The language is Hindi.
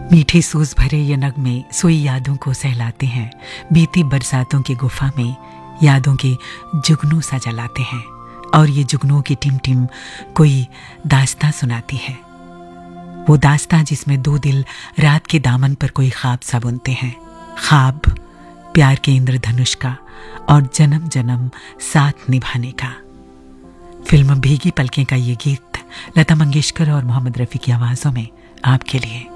मीठे सूज भरे ये नगमे सोई यादों को सहलाते हैं। बीती बरसातों की गुफा में यादों के जुगनू सा जलाते हैं और ये जुगनू की टिम टिम कोई दास्तां सुनाती है। वो दास्तां जिसमें दो दिल रात के दामन पर कोई ख्वाब सा बुनते हैं। ख्वाब प्यार के इंद्रधनुष का और जन्म जन्म साथ निभाने का। फिल्म भीगी पलकें का ये गीत लता मंगेशकर और मोहम्मद रफ़ी की आवाज़ों में आपके लिए।